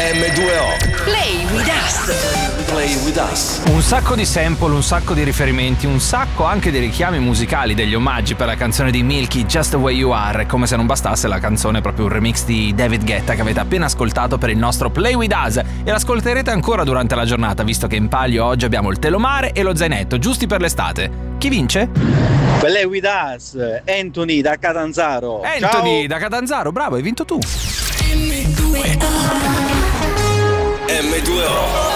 M2O. Play with us. Play with us. Un sacco di sample, un sacco di riferimenti, un sacco anche di richiami musicali, degli omaggi per la canzone di Milky, Just the Way You Are. Come se non bastasse, la canzone è proprio un remix di David Guetta che avete appena ascoltato per il nostro Play with Us, e l'ascolterete ancora durante la giornata, visto che in palio oggi abbiamo il telomare e lo zainetto, giusti per l'estate. Chi vince? Play with us, Anthony da Catanzaro. Anthony Ciao. da Catanzaro, bravo, hai vinto tu. M2O.